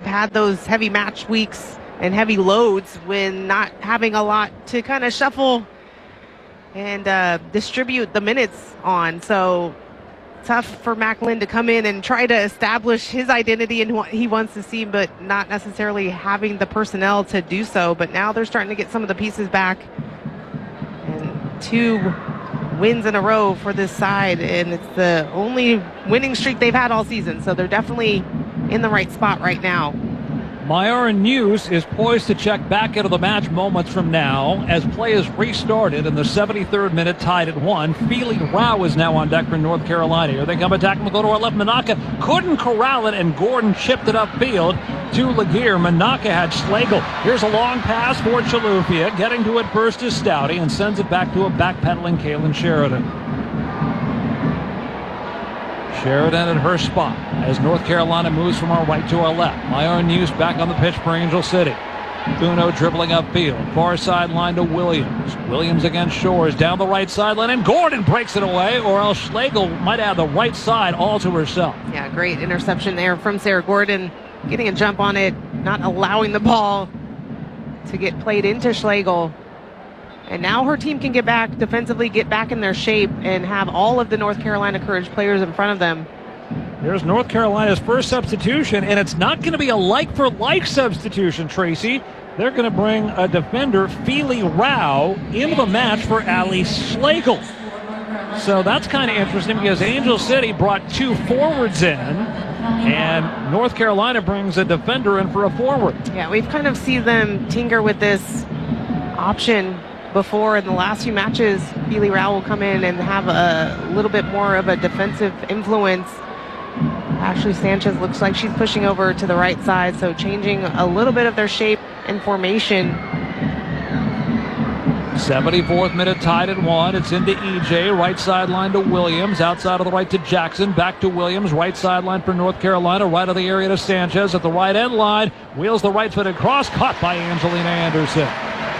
had those heavy match weeks and heavy loads when not having a lot to kind of shuffle and distribute the minutes on. So tough for Macklin to come in and try to establish his identity and what he wants to see, but not necessarily having the personnel to do so. But now they're starting to get some of the pieces back. And 2 wins in a row for this side, and it's the only winning streak they've had all season. So they're definitely in the right spot right now. Myron Hughes is poised to check back into the match moments from now as play is restarted in the 73rd minute, tied at 1. Feely Rao is now on deck for North Carolina. Here they come attacking. We'll go to our left. Manaka couldn't corral it, and Gordon chipped it upfield to Laguerre. Manaka had Schlegel. Here's a long pass for Chilufya. Getting to it first is Stouty and sends it back to a backpedaling Kalen Sheridan. Sheridan at her spot as North Carolina moves from our right to our left. Myron Hughes back on the pitch for Angel City. Uno dribbling upfield. Far sideline to Williams. Williams against Shores down the right sideline, and Gordon breaks it away, or else Schlegel might have the right side all to herself. Yeah, great interception there from Sarah Gordon. Getting a jump on it, not allowing the ball to get played into Schlegel. And now her team can get back defensively, get back in their shape, and have all of the North Carolina Courage players in front of them. Here's North Carolina's first substitution, and it's not going to be a like-for-like substitution, Tracy. They're going to bring a defender, Feely Rao, into the match for Ali Schlegel. So that's kind of interesting because Angel City brought 2 forwards in, and North Carolina brings a defender in for a forward. Yeah, we've kind of seen them tinker with this option before in the last few matches. Feely Rao will come in and have a little bit more of a defensive influence. Ashley Sanchez looks like she's pushing over to the right side, so changing a little bit of their shape and formation. 74th minute, tied at 1. It's into EJ, right sideline to Williams, outside of the right to Jackson, back to Williams, right sideline for North Carolina, right of the area to Sanchez at the right end line, wheels the right-footed cross, caught by Angelina Anderson.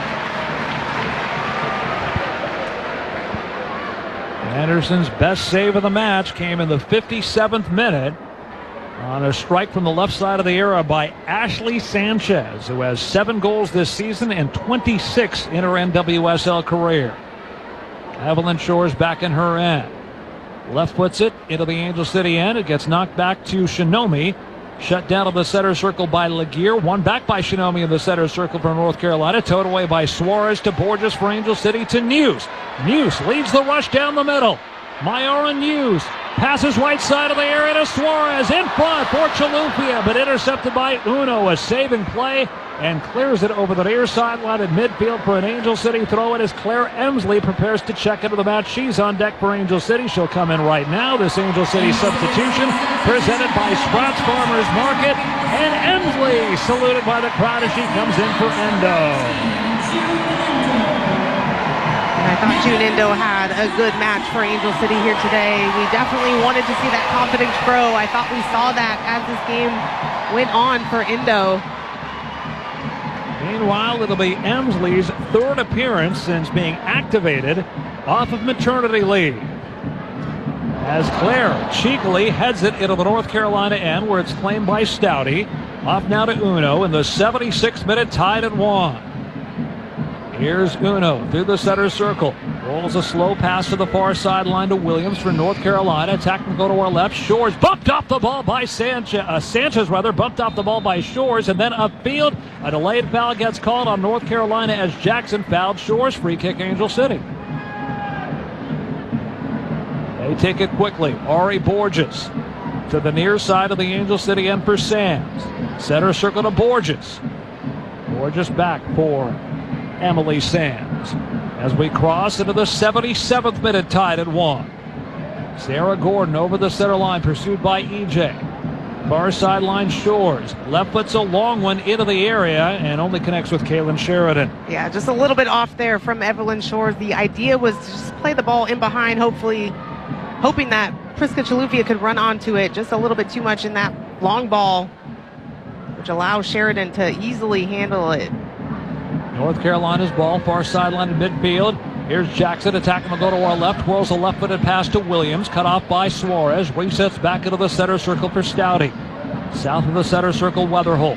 Anderson's best save of the match came in the 57th minute on a strike from the left side of the area by Ashley Sanchez, who has 7 goals this season and 26 in her NWSL career. Evelyn Shores back in her end. Left puts it into the Angel City end. It gets knocked back to Shinomi. Shut down in the center circle by Laguerre. One back by Shinomi in the center circle for North Carolina. Towed away by Suarez to Borges for Angel City to News. News leads the rush down the middle. Myron News passes right side of the area to Suarez. In front for Chilufya, but intercepted by Uno. A saving play and clears it over the near sideline at midfield for an Angel City throw. It as Claire Emsley prepares to check into the match. She's on deck for Angel City. She'll come in right now. This Angel City substitution presented by Sprouts Farmers Market. And Emsley saluted by the crowd as she comes in for Endo. I thought June Endo had a good match for Angel City here today. We definitely wanted to see that confidence grow. I thought we saw that as this game went on for Endo. Meanwhile, it'll be Emsley's 3rd appearance since being activated off of maternity leave, as Claire cheekily heads it into the North Carolina end where it's claimed by Stouty. Off now to Uno in the 76th minute, tied at 1. Here's Uno through the center circle. Rolls a slow pass to the far sideline to Williams for North Carolina. Attack will go to our left. Shores bumped off the ball by Sanchez bumped off the ball by Shores, and then upfield. A delayed foul gets called on North Carolina as Jackson fouled Shores. Free kick Angel City. They take it quickly. Ari Borges to the near side of the Angel City end for Sands. Center circle to Borges. Borges back for Emily Sands as we cross into the 77th minute, tied at 1. Sarah Gordon over the center line, pursued by EJ. Far sideline Shores. Left puts a long one into the area and only connects with Kalen Sheridan. Yeah, just a little bit off there from Evelyn Shores. The idea was to just play the ball in behind, hoping that Priska Chilufya could run onto it. Just a little bit too much in that long ball, which allows Sheridan to easily handle it. North Carolina's ball, far sideline to midfield. Here's Jackson attacking the go to our left. Twirls a left-footed pass to Williams. Cut off by Suarez. Resets back into the center circle for Stouty. South of the center circle, Weatherholt.